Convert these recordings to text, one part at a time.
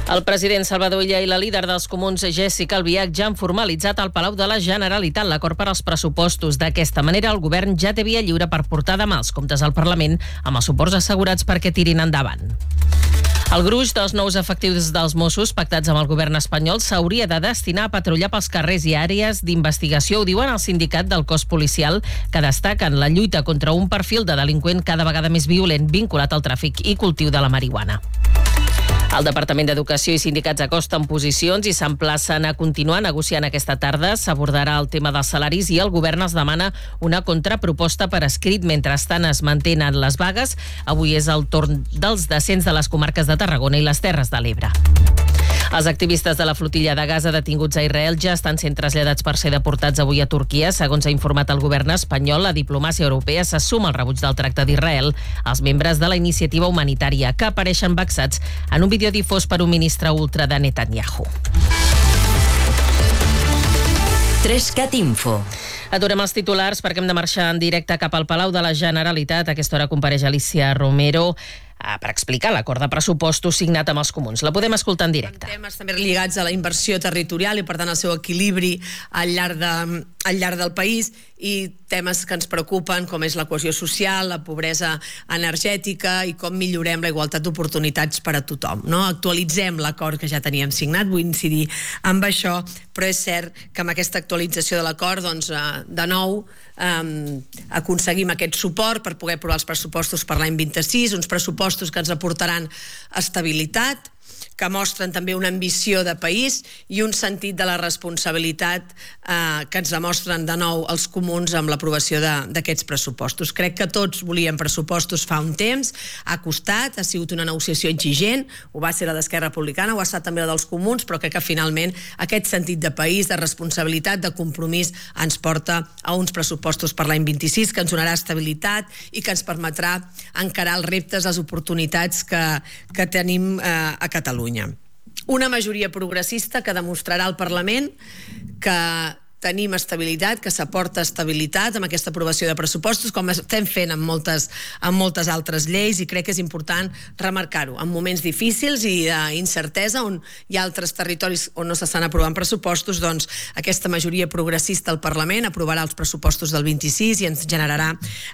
El president Salvador Illa i la líder dels comuns, Jéssica Albiach, ja han formalitzat al Palau de la Generalitat l'acord per als pressupostos. D'aquesta manera, el govern ja té via lliure per portar demà els comptes al Parlament amb els suports assegurats perquè tirin endavant. El gruix dels nous efectius dels Mossos pactats amb el govern espanyol s'hauria de destinar a patrullar pels carrers i àrees d'investigació. Ho diuen el sindicat del cos policial, que destaquen la lluita contra un perfil de delinqüent cada vegada més violent vinculat al tràfic i cultiu de la marihuana. El Departament d'Educació i sindicats acosten posicions i s'emplacen a continuar negociant aquesta tarda. S'abordarà el tema dels salaris i el govern els demana una contraproposta per escrit. Mentrestant es mantenen les vagues. Avui és el torn dels descens de les comarques de Tarragona i les Terres de l'Ebre. Els activistes de la flotilla de Gaza detinguts a Israel ja estan sent traslladats per ser deportats avui a Turquia. Segons ha informat el govern espanyol, la diplomàcia europea se suma al rebuig del tracte d'Israel als membres de la iniciativa humanitària, que apareixen vexats en un vídeo difós per un ministre ultra de Netanyahu. 3CAT Info. Aturem els titulars perquè hem de marxar en directe cap al Palau de la Generalitat. A aquesta hora compareix Alicia Romero per explicar l'acord de pressupostos signat amb els comuns. La podem escoltar en directe. Temes també lligats a la inversió territorial i, per tant, al seu equilibri al llarg del país, i temes que ens preocupen, com és la cohesió social, la pobresa energètica i com millorem la igualtat d'oportunitats per a tothom. No? Actualitzem l'acord que ja teníem signat, vull incidir amb això, però és cert que amb aquesta actualització de l'acord, doncs, de nou, aconseguim aquest suport per poder aprovar els pressupostos per l'any 26, uns pressupostos que ens aportaran estabilitat, que mostren també una ambició de país i un sentit de la responsabilitat que ens demostren de nou els comuns amb l'aprovació d'aquests pressupostos. Crec que tots volíem pressupostos fa un temps, ha costat, ha sigut una negociació exigent, ho va ser la d'Esquerra Republicana, ho ha estat també la dels comuns, però crec que finalment aquest sentit de país, de responsabilitat, de compromís ens porta a uns pressupostos per l'any 26 que ens donarà estabilitat i que ens permetrà encarar els reptes, les oportunitats que tenim a Catalunya. Una majoria progressista que demostrarà al Parlament que tenim estabilitat, que s'aporta estabilitat amb aquesta aprovació de pressupostos, com estem fent amb moltes altres lleis, i crec que és important remarcar-ho. En moments difícils i d'incertesa, on hi ha altres territoris on no s'estan aprovant pressupostos, doncs aquesta majoria progressista al Parlament aprovarà els pressupostos del 26 i ens generarà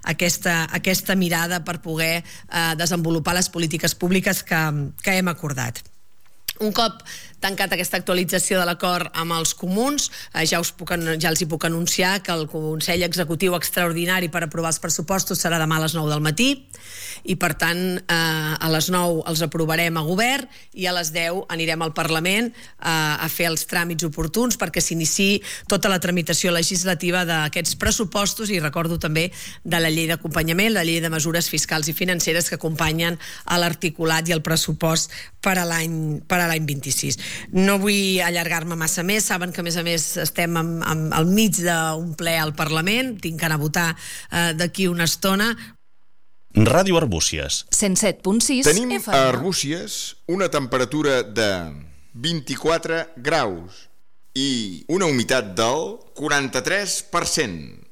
aquesta mirada per poder desenvolupar les polítiques públiques que hem acordat. Un cop tancat aquesta actualització de l'acord amb els comuns, ja els hi puc anunciar que el Consell Executiu Extraordinari per aprovar els pressupostos serà demà a les 9 del matí i, per tant, a les 9 els aprovarem a govern i a les 10 anirem al Parlament a fer els tràmits oportuns perquè s'iniciï tota la tramitació legislativa d'aquests pressupostos i recordo també de la llei d'acompanyament, la llei de mesures fiscals i financeres que acompanyen a l'articulat i el pressupost per a l'any 26. No vull allargar-me massa més, saben que a més estem al mig d'un ple al Parlament, tinc que anar a votar d'aquí una estona. Ràdio Arbúcies 107.6 Tenim a Arbúcies una temperatura de 24 graus i una humitat del 43%.